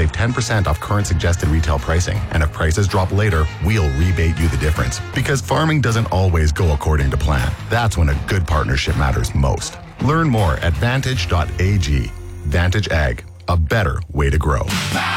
save 10% off current suggested retail pricing. And if prices drop later, we'll rebate you the difference. Because farming doesn't always go according to plan. That's when a good partnership matters most. Learn more at vantage.ag. Vantage Ag, a better way to grow.